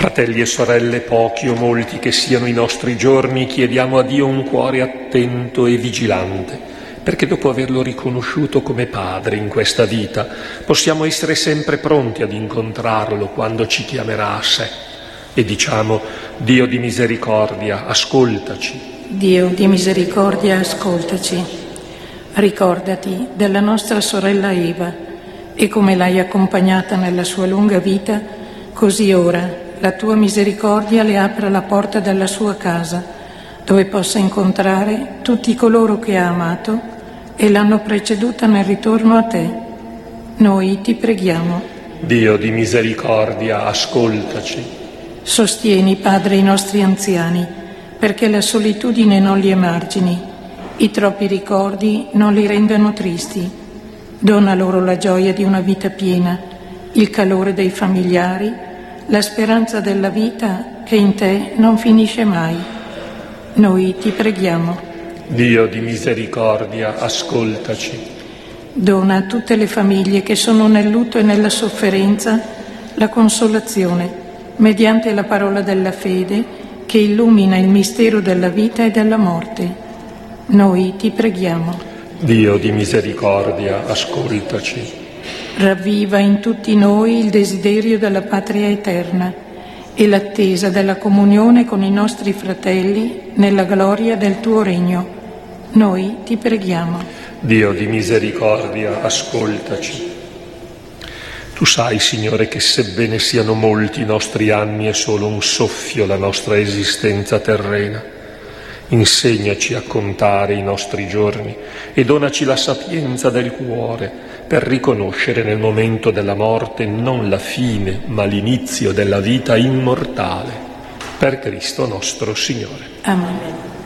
Fratelli e sorelle, pochi o molti che siano i nostri giorni, chiediamo a Dio un cuore attento e vigilante, perché dopo averlo riconosciuto come Padre in questa vita, possiamo essere sempre pronti ad incontrarlo quando ci chiamerà a sé. E diciamo: Dio di misericordia, ascoltaci. Dio di misericordia, ascoltaci. Ricordati della nostra sorella Eva e come l'hai accompagnata nella sua lunga vita, così ora la tua misericordia le apra la porta della sua casa, dove possa incontrare tutti coloro che ha amato e l'hanno preceduta nel ritorno a te. Noi ti preghiamo. Dio di misericordia, ascoltaci. Sostieni, Padre, i nostri anziani, perché la solitudine non li emargini, i troppi ricordi non li rendano tristi. Dona loro la gioia di una vita piena, il calore dei familiari, la speranza della vita che in te non finisce mai. Noi ti preghiamo. Dio di misericordia, ascoltaci. Dona a tutte le famiglie che sono nel lutto e nella sofferenza la consolazione, mediante la parola della fede che illumina il mistero della vita e della morte. Noi ti preghiamo. Dio di misericordia, ascoltaci. Ravviva in tutti noi il desiderio della patria eterna e l'attesa della comunione con i nostri fratelli nella gloria del tuo regno. Noi ti preghiamo. Dio di misericordia, ascoltaci. Tu sai, Signore, che sebbene siano molti i nostri anni, è solo un soffio la nostra esistenza terrena. Insegnaci a contare i nostri giorni e donaci la sapienza del cuore per riconoscere nel momento della morte non la fine, ma l'inizio della vita immortale. Per Cristo nostro Signore. Amen.